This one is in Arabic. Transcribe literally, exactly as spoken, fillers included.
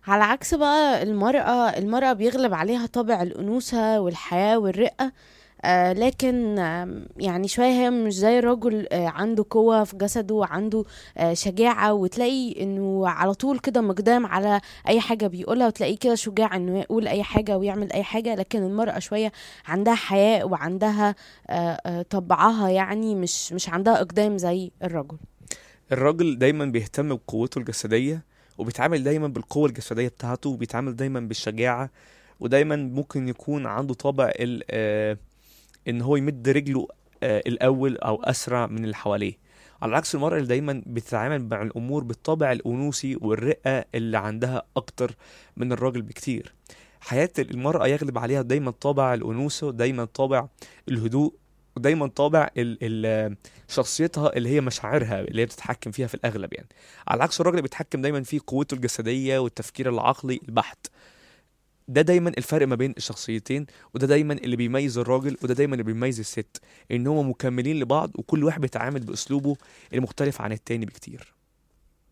على عكس بقى المرأة المرأة بيغلب عليها طابع الأنوثة والحياة والرقة. آه لكن آم، يعني شوية هي مش زي الرجل، آه عنده قوة في جسده وعنده آه شجاعة، وتلاقي انه على طول كده مقدام على اي حاجة بيقولها، وتلاقيه كده شجاع انه يقول اي حاجة ويعمل اي حاجة. لكن المرأة شوية عندها حياء وعندها آه آه طبعها، يعني مش مش عندها اقدام زي الرجل. الراجل دايما بيهتم بقوته الجسدية، وبيتعامل دايما بالقوة الجسدية بتاعته، وبيتعامل دايما بالشجاعة، ودايما ممكن يكون عنده طابع ال آه ان هو يمد رجله آه الاول او اسرع من اللي حواليه. على عكس المرأة اللي دايما بتتعامل مع الامور بالطابع الانوثي والرقة اللي عندها اكتر من الراجل بكتير. حياة المرأة يغلب عليها دايما طابع الانوثة، ودايما طابع الهدوء، ودايما طابع ال ال شخصيتها اللي هي مشاعرها اللي هي بتتحكم فيها في الاغلب يعني. على عكس الراجل اللي بيتحكم دايما في قوته الجسدية والتفكير العقلي البحت. ده دايما الفرق ما بين الشخصيتين، وده دايما اللي بيميز الراجل، وده دايما اللي بيميز الست، ان هم مكملين لبعض، وكل واحد بيتعامل باسلوبه المختلف عن التاني بكتير.